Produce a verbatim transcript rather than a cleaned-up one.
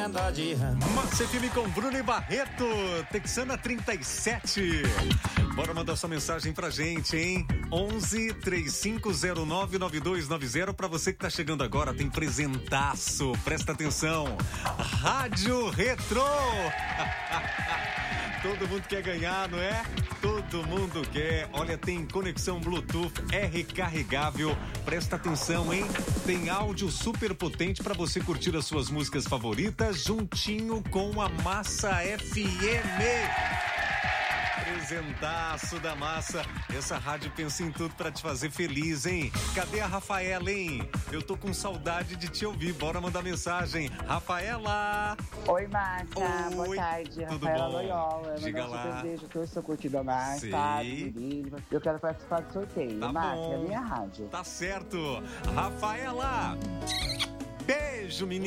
dó de rã. Massa F M com Bruno e Barreto, Texana trinta e sete. Bora mandar sua mensagem pra gente, hein? onze, três cinco zero nove, nove dois nove zero. Pra você que tá chegando agora, tem presentaço. Presta atenção. Rádio Retrô. Todo mundo quer ganhar, não é? Todo mundo quer. Olha, tem conexão Bluetooth, é recarregável. Presta atenção, hein? Tem áudio super potente para você curtir as suas músicas favoritas juntinho com a Massa F M. Presentaço da Massa. Essa rádio pensa em tudo pra te fazer feliz, hein? Cadê a Rafaela, hein? Eu tô com saudade de te ouvir. Bora mandar mensagem. Rafaela! Oi, Massa. Oi. Boa tarde. Tudo Rafaela bom? Loyola. Diga Mandar lá. um desejo a todos que eu curtindo a Massa, Sim. Fábio, Murilo. Eu quero participar do sorteio. Tá Massa, bom. é a minha rádio. Tá certo. Rafaela! Beijo, menina.